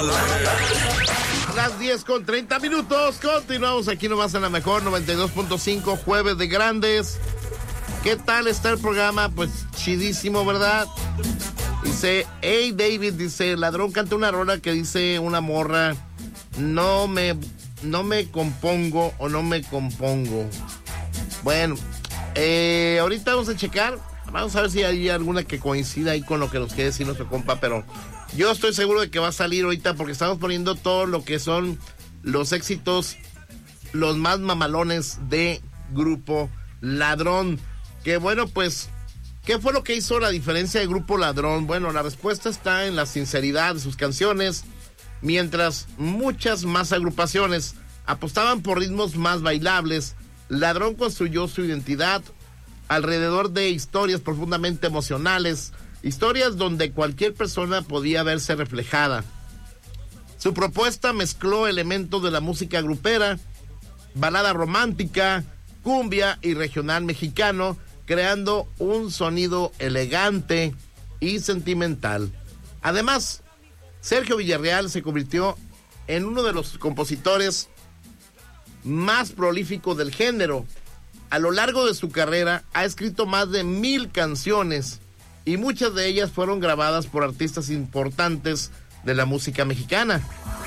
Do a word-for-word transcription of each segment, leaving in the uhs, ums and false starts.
Las diez con treinta minutos, continuamos aquí nomás en la mejor noventa y dos punto cinco, jueves de grandes. ¿Qué tal está el programa? Pues chidísimo, ¿verdad? Dice, hey David, dice, Ladrón canta una rola que dice una morra, no me, no me compongo o no me compongo. Bueno, eh, ahorita vamos a checar, vamos a ver si hay alguna que coincida ahí con lo que nos quiere decir nuestro compa, pero yo estoy seguro de que va a salir ahorita porque estamos poniendo todo lo que son los éxitos, los más mamalones de Grupo Ladrón. Que bueno, pues, ¿qué fue lo que hizo la diferencia de Grupo Ladrón? Bueno, la respuesta está en la sinceridad de sus canciones, mientras muchas más agrupaciones apostaban por ritmos más bailables. Ladrón construyó su identidad alrededor de historias profundamente emocionales, historias donde cualquier persona podía verse reflejada. Su propuesta mezcló elementos de la música grupera, balada romántica, cumbia y regional mexicano, creando un sonido elegante y sentimental. Además, Sergio Villarreal se convirtió en uno de los compositores más prolíficos del género. A lo largo de su carrera ha escrito más de mil canciones y muchas de ellas fueron grabadas por artistas importantes de la música mexicana.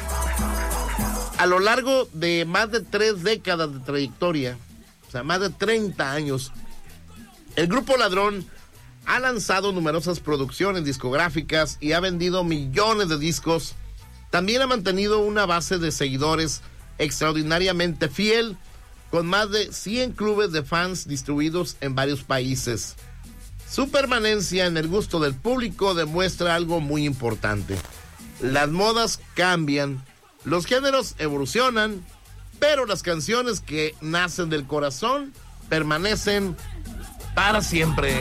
A lo largo de más de tres décadas de trayectoria, o sea, más de treinta años, el Grupo Ladrón ha lanzado numerosas producciones discográficas y ha vendido millones de discos. También ha mantenido una base de seguidores extraordinariamente fiel, con más de cien clubes de fans distribuidos en varios países. Su permanencia en el gusto del público demuestra algo muy importante. Las modas cambian, los géneros evolucionan, pero las canciones que nacen del corazón permanecen para siempre.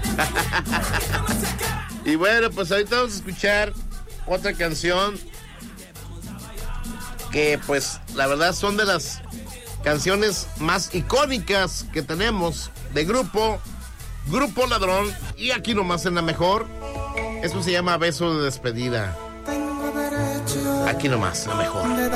Y bueno, pues ahorita vamos a escuchar otra canción que pues la verdad son de las canciones más icónicas que tenemos de grupo, Grupo Ladrón, y aquí nomás en la mejor. Eso se llama Beso de Despedida. Aquí nomás, la mejor.